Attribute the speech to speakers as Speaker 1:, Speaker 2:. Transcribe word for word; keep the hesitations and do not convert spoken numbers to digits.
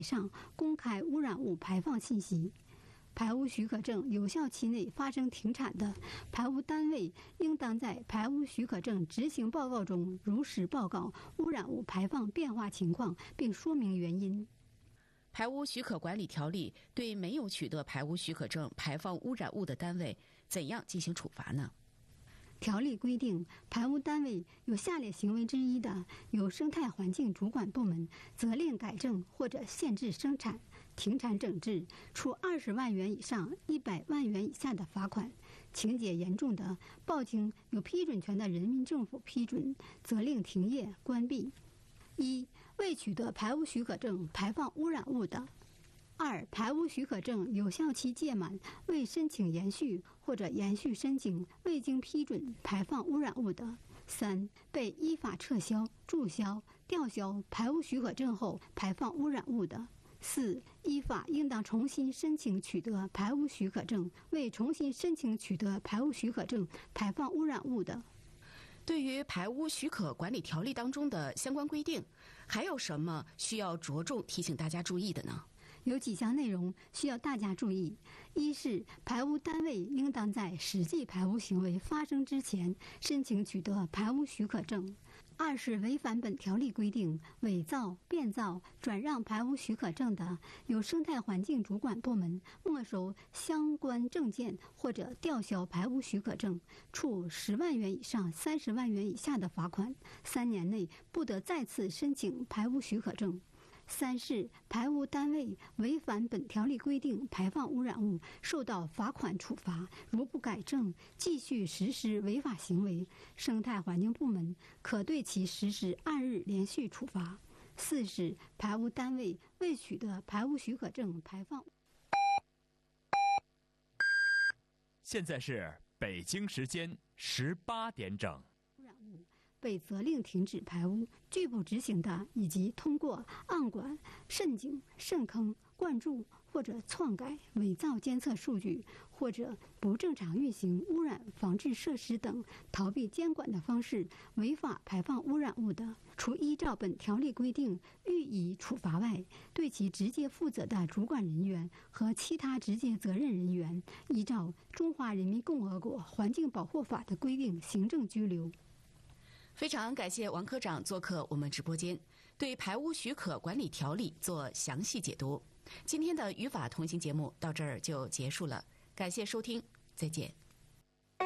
Speaker 1: 以上公开污染物排放信息。排污许可证有效期内发生停产的，排污单位应当在排污许可证执行报告中如实报告污染物排放变化情况，并说明原因。
Speaker 2: 排污许可管理条例对没有取得排污许可证排放污染物的单位怎样进行处罚呢？
Speaker 1: 条例规定，排污单位有下列行为之一的，由生态环境主管部门责令改正或者限制生产、停产整治，处二十万元以上一百万元以下的罚款；情节严重的，报经有批准权的人民政府批准，责令停业关闭。一、未取得排污许可证排放污染物的；二、排污许可证有效期届满未申请延续或者延续申请未经批准排放污染物的；三、被依法撤销、注销、吊销排污许可证后排放污染物的；四、依法应当重新申请取得排污许可证未重新申请取得排污许可证排放污染物的。
Speaker 2: 对于排污许可管理条例当中的相关规定，还有什么需要着重提醒大家注意的呢？
Speaker 1: 有几项内容需要大家注意：一是排污单位应当在实际排污行为发生之前申请取得排污许可证；二是违反本条例规定伪造、变造、转让排污许可证的，由生态环境主管部门没收相关证件或者吊销排污许可证，处十万元以上三十万元以下的罚款，三年内不得再次申请排污许可证。三是排污单位违反本条例规定排放污染物，受到罚款处罚，如不改正，继续实施违法行为，生态环境部门可对其实施按日连续处罚。四是排污单位未取得排污许可证排放。
Speaker 3: 现在是北京时间十八点整。
Speaker 1: 污染物被责令停止排污，拒不执行的，以及通过暗管、渗井、渗坑、灌注或者篡改、伪造监测数据，或者不正常运行污染防治设施等逃避监管的方式违法排放污染物的，除依照本条例规定予以处罚外，对其直接负责的主管人员和其他直接责任人员，依照《中华人民共和国环境保护法》的规定行政拘留。
Speaker 2: 非常感谢王科长做客我们直播间，对排污许可管理条例做详细解读。今天的与法同行节目到这儿就结束了，感谢收听，再见。